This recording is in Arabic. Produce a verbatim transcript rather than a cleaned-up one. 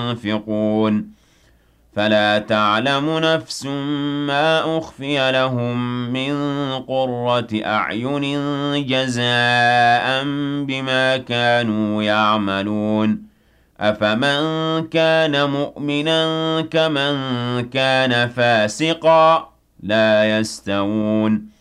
ينفقون فلا تعلم نفس ما أخفي لهم من قرة أعين جزاء بما كانوا يعملون أفمن كان مؤمنا كمن كان فاسقا لا يستوون